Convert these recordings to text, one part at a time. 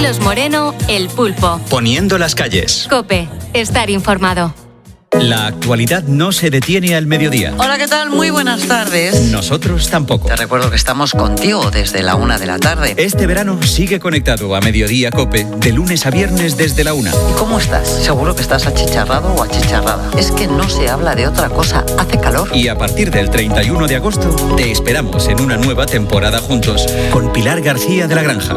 Carlos Moreno, El Pulpo. Poniendo las calles. COPE. Estar informado. La actualidad no se detiene al mediodía. Hola, ¿qué tal? Muy buenas tardes. Nosotros tampoco. Te recuerdo que estamos contigo desde la 1 de la tarde. Este verano sigue conectado a Mediodía COPE, de lunes a viernes desde la 1. ¿Y cómo estás? Seguro que estás achicharrado o achicharrada. Es que no se habla de otra cosa. Hace calor. Y a partir del 31 de agosto, te esperamos en una nueva temporada juntos, con Pilar García de la Granja.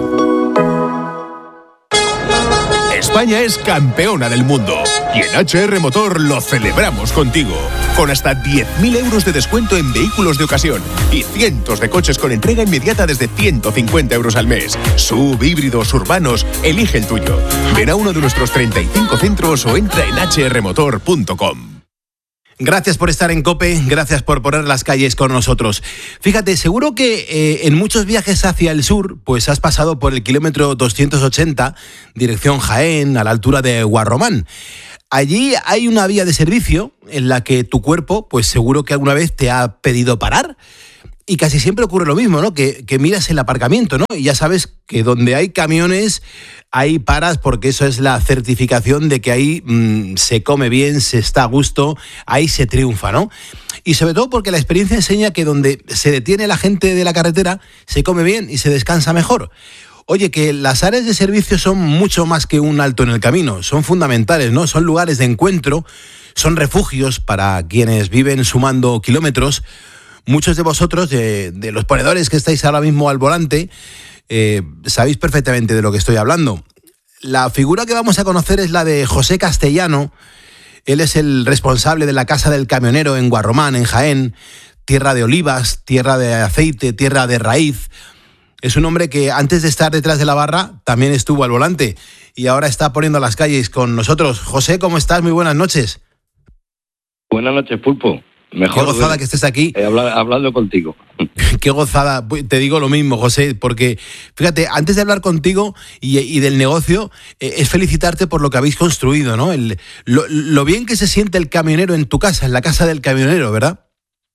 España es campeona del mundo y en HR Motor lo celebramos contigo. Con hasta 10.000 euros de descuento en vehículos de ocasión y cientos de coches con entrega inmediata desde 150 euros al mes. SUV, híbridos, urbanos, elige el tuyo. Ven a uno de nuestros 35 centros o entra en hrmotor.com. Gracias por estar en COPE, gracias por poner las calles con nosotros. Fíjate, seguro que en muchos viajes hacia el sur, pues has pasado por el kilómetro 280, dirección Jaén, a la altura de Guarromán. Allí hay una vía de servicio en la que tu cuerpo, pues seguro que alguna vez te ha pedido parar. Y casi siempre ocurre lo mismo, ¿no? Que miras el aparcamiento, ¿no? Y ya sabes que donde hay camiones, ahí paras, porque eso es la certificación de que ahí se come bien, se está a gusto, ahí se triunfa, ¿no? Y sobre todo porque la experiencia enseña que donde se detiene la gente de la carretera, se come bien y se descansa mejor. Oye, que las áreas de servicio son mucho más que un alto en el camino, son fundamentales, ¿no? Son lugares de encuentro, son refugios para quienes viven sumando kilómetros. Muchos de vosotros, de los ponedores que estáis ahora mismo al volante, sabéis perfectamente de lo que estoy hablando. La figura que vamos a conocer es la de José Castellano. Él es el responsable de la Casa del Camionero en Guarromán, en Jaén, tierra de olivas, tierra de aceite, tierra de raíz. Es un hombre que antes de estar detrás de la barra también estuvo al volante y ahora está poniendo las calles con nosotros. José, ¿cómo estás? Muy buenas noches. Buenas noches, Pulpo. Mejor qué gozada que estés aquí. Hablando contigo. Qué gozada. Te digo lo mismo, José, porque fíjate, antes de hablar contigo y del negocio, es felicitarte por lo que habéis construido, ¿no? Lo bien que se siente el camionero en tu casa, en la casa del camionero, ¿verdad?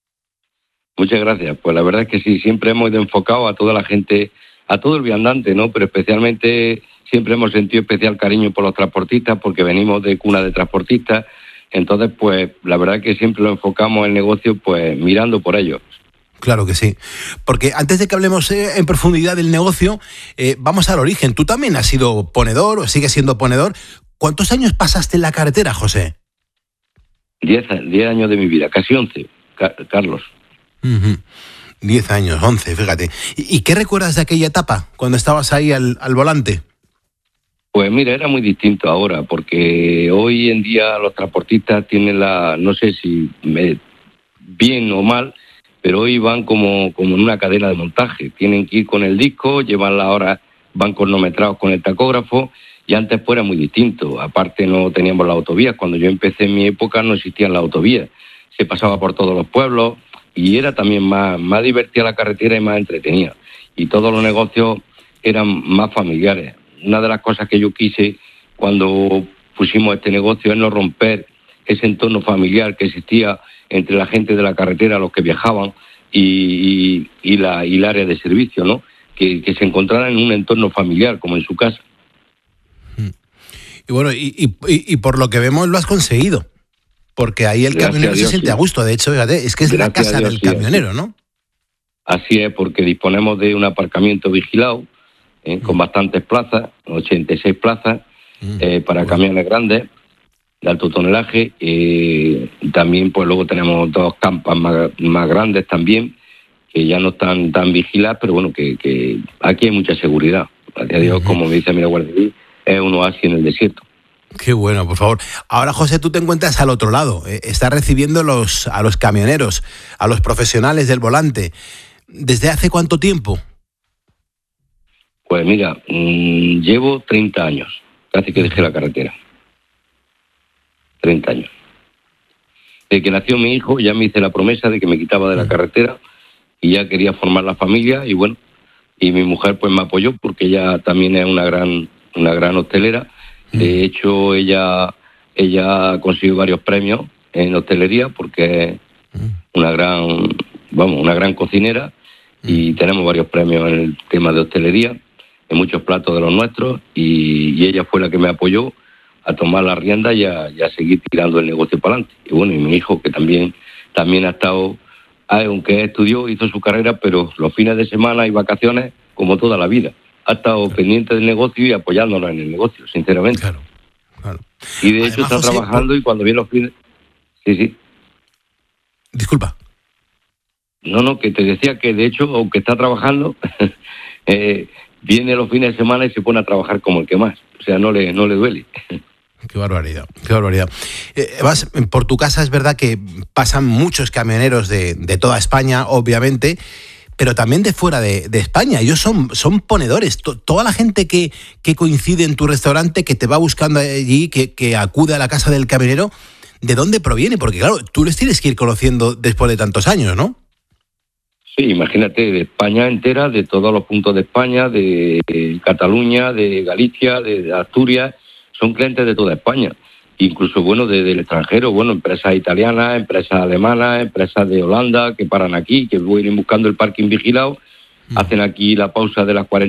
Muchas gracias. Pues la verdad es que sí, siempre hemos ido enfocado a toda la gente, a todo el viandante, ¿no? Pero especialmente siempre hemos sentido especial cariño por los transportistas, porque venimos de cuna de transportistas. Entonces, pues, la verdad que siempre lo enfocamos el negocio, pues, mirando por ellos. Claro que sí. Porque antes de que hablemos en profundidad del negocio, vamos al origen. Tú también has sido ponedor o sigues siendo ponedor. ¿Cuántos años pasaste en la carretera, José? 10 años de mi vida, casi 11, Carlos. 10 años, 11, fíjate. ¿Y qué recuerdas de aquella etapa, cuando estabas ahí al volante? Pues mira, era muy distinto ahora, porque hoy en día los transportistas tienen no sé si bien o mal, pero hoy van como en una cadena de montaje. Tienen que ir con el disco, llevan la hora, van cronometrados con el tacógrafo, y antes pues era muy distinto. Aparte no teníamos las autovías. Cuando yo empecé en mi época no existían las autovías. Se pasaba por todos los pueblos y era también más divertida la carretera y más entretenida. Y todos los negocios eran más familiares. Una de las cosas que yo quise cuando pusimos este negocio es no romper ese entorno familiar que existía entre la gente de la carretera, los que viajaban, y el área de servicio, ¿no? Que se encontraran en un entorno familiar, como en su casa. Y bueno, y por lo que vemos lo has conseguido, porque ahí el camionero se siente a gusto. De hecho, fíjate, es que es la casa del camionero, ¿no? Así es, porque disponemos de un aparcamiento vigilado, con bastantes plazas, 86 plazas, para camiones grandes, de alto tonelaje. También pues luego tenemos 2 campas más grandes también, que ya no están tan vigiladas, pero bueno, que aquí hay mucha seguridad. Gracias a Dios, como me dice mi Guardia Civil, es un oasis en el desierto. Qué bueno, por favor. Ahora, José, tú te encuentras al otro lado. Estás recibiendo a los camioneros, a los profesionales del volante. ¿Desde hace cuánto tiempo? Pues mira, llevo 30 años, casi que dejé la carretera. 30 años. Desde que nació mi hijo ya me hice la promesa de que me quitaba de la carretera y ya quería formar la familia, y bueno, y mi mujer pues me apoyó porque ella también es una gran hostelera. De hecho, ella consiguió varios premios en hostelería porque es una gran cocinera, y tenemos varios premios en el tema de hostelería. muchos platos de los nuestros, y ella fue la que me apoyó a tomar la rienda y a seguir tirando el negocio para adelante. Y bueno, y mi hijo, que también ha estado, aunque estudió, hizo su carrera, pero los fines de semana y vacaciones, como toda la vida, ha estado pendiente del negocio y apoyándonos en el negocio, sinceramente. Claro. Y de hecho Además, está José, trabajando y cuando viene los fines... Sí. Disculpa. No, que te decía que de hecho, aunque está trabajando, viene los fines de semana y se pone a trabajar como el que más. O sea, no le duele. Qué barbaridad. Vas, por tu casa es verdad que pasan muchos camioneros de toda España, obviamente, pero también de fuera de España. Ellos son ponedores. Toda la gente que coincide en tu restaurante, que te va buscando allí, que acude a la casa del camionero, ¿de dónde proviene? Porque claro, tú les tienes que ir conociendo después de tantos años, ¿no? Sí, imagínate, de España entera, de todos los puntos de España, de Cataluña, de Galicia, de Asturias, son clientes de toda España. Incluso, bueno, del extranjero, bueno, empresas italianas, empresas alemanas, empresas de Holanda, que paran aquí, que vienen buscando el parking vigilado, hacen aquí la pausa de las 40